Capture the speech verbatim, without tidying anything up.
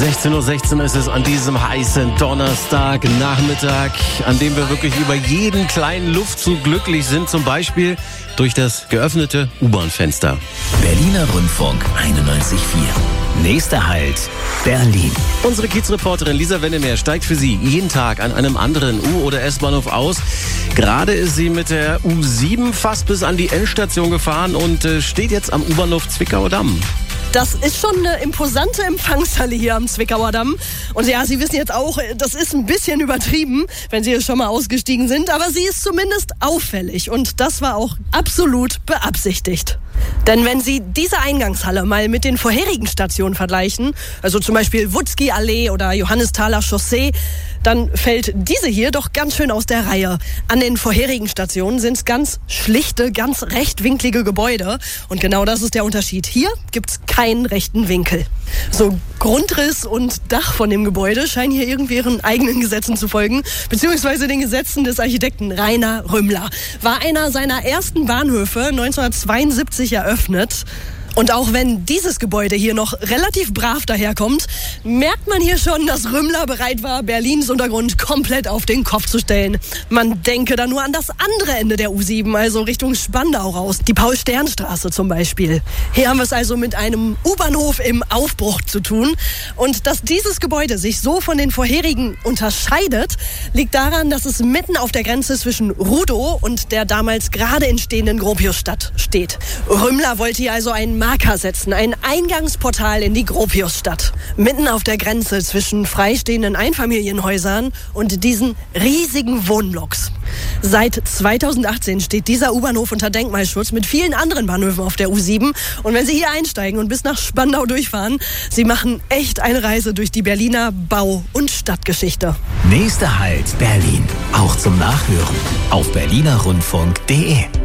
sechzehn Uhr sechzehn ist es an diesem heißen Donnerstagnachmittag, an dem wir wirklich über jeden kleinen Luftzug glücklich sind, zum Beispiel durch das geöffnete U-Bahn-Fenster. Berliner Rundfunk einundneunzig Komma vier. Nächster Halt, Berlin. Unsere Kiezreporterin Lisa Wennemer steigt für Sie jeden Tag an einem anderen U- oder S-Bahnhof aus. Gerade ist sie mit der U sieben fast bis an die Endstation gefahren und äh, steht jetzt am U-Bahnhof Zwickauer Damm. Das ist schon eine imposante Empfangshalle hier am Zwickauer Damm. Und ja, Sie wissen jetzt auch, das ist ein bisschen übertrieben, wenn Sie jetzt schon mal ausgestiegen sind. Aber sie ist zumindest auffällig. Und das war auch absolut beabsichtigt. Denn wenn Sie diese Eingangshalle mal mit den vorherigen Stationen vergleichen, also zum Beispiel Wutzki-Allee oder Johannesthaler Chaussee, dann fällt diese hier doch ganz schön aus der Reihe. An den vorherigen Stationen sind es ganz schlichte, ganz rechtwinklige Gebäude. Und genau das ist der Unterschied. Hier gibt's keinen rechten Winkel. So Grundriss und Dach von dem Gebäude scheinen hier irgendwie ihren eigenen Gesetzen zu folgen, beziehungsweise den Gesetzen des Architekten Rainer Rümmler. War einer seiner ersten Bahnhöfe neunzehnhundertzweiundsiebzig eröffnet. Und auch wenn dieses Gebäude hier noch relativ brav daherkommt, merkt man hier schon, dass Rümmler bereit war, Berlins Untergrund komplett auf den Kopf zu stellen. Man denke da nur an das andere Ende der U sieben, also Richtung Spandau raus, die Paul-Stern-Straße zum Beispiel. Hier haben wir es also mit einem U-Bahnhof im Aufbruch zu tun. Und dass dieses Gebäude sich so von den vorherigen unterscheidet, liegt daran, dass es mitten auf der Grenze zwischen Rudow und der damals gerade entstehenden Gropiusstadt steht. Rümmler wollte hier also einen Marker setzen, ein Eingangsportal in die Gropiusstadt. Mitten auf der Grenze zwischen freistehenden Einfamilienhäusern und diesen riesigen Wohnblocks. Seit zweitausendachtzehn steht dieser U-Bahnhof unter Denkmalschutz mit vielen anderen Bahnhöfen auf der U sieben. Und wenn Sie hier einsteigen und bis nach Spandau durchfahren, Sie machen echt eine Reise durch die Berliner Bau- und Stadtgeschichte. Nächster Halt, Berlin. Auch zum Nachhören auf berliner rundfunk punkt de.